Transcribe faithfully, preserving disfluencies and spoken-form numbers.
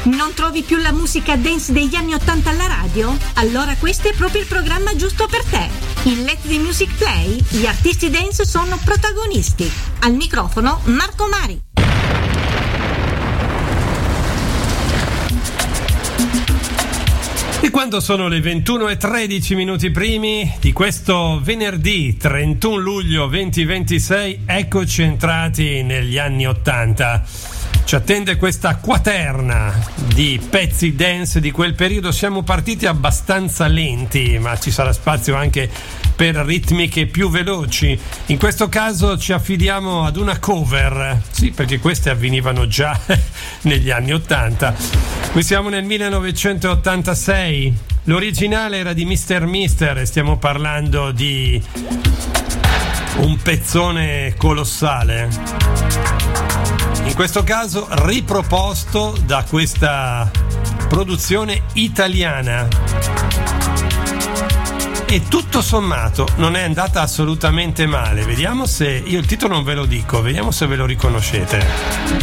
Non trovi più la musica dance degli anni ottanta alla radio? Allora questo è proprio il programma giusto per te. In Let the Music Play gli artisti dance sono protagonisti. Al microfono Marco Mari. E quando sono le ventuno e tredici minuti primi di questo venerdì trentuno luglio duemilaventisei, eccoci entrati negli anni ottanta. Ci attende questa quaterna di pezzi dance di quel periodo. Siamo partiti abbastanza lenti, ma ci sarà spazio anche per ritmiche più veloci. In questo caso ci affidiamo ad una cover, sì, perché queste avvenivano già negli anni ottanta. Qui siamo nel millenovecentottantasei, l'originale era di mister Mister e stiamo parlando di un pezzone colossale. In questo caso riproposto da questa produzione italiana. E tutto sommato non è andata assolutamente male. Vediamo se, io il titolo non ve lo dico, vediamo se ve lo riconoscete.